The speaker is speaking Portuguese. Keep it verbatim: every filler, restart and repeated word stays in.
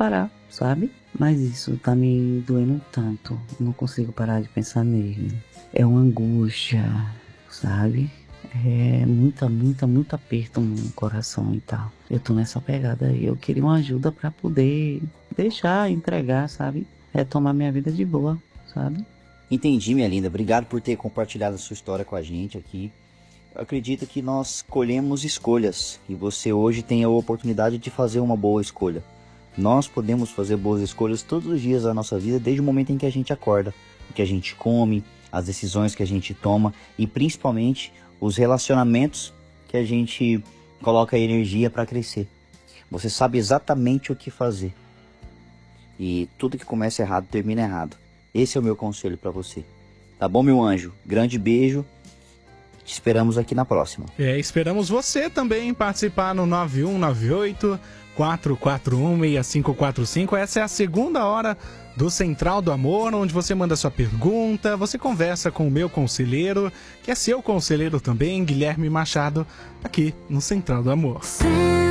parar, sabe? Mas isso tá me doendo tanto, não consigo parar de pensar nele. É uma angústia, sabe? É muita, muita, muito aperto no coração e tal. Eu tô nessa pegada aí, eu queria uma ajuda pra poder deixar, entregar, sabe? Retomar minha vida de boa, sabe? Entendi, minha linda. Obrigado por ter compartilhado a sua história com a gente aqui. Eu acredito que nós colhemos escolhas e você hoje tem a oportunidade de fazer uma boa escolha. Nós podemos fazer boas escolhas todos os dias da nossa vida, desde o momento em que a gente acorda, o que a gente come, as decisões que a gente toma e principalmente os relacionamentos que a gente coloca energia para crescer. Você sabe exatamente o que fazer e tudo que começa errado termina errado. Esse é o meu conselho para você. Tá bom, meu anjo? Grande beijo. Te esperamos aqui na próxima. É, esperamos você também participar no nove um nove oito, quatro quatro um, seis cinco quatro cinco. Essa é a segunda hora do Central do Amor, onde você manda sua pergunta, você conversa com o meu conselheiro, que é seu conselheiro também, Guilherme Machado, aqui no Central do Amor.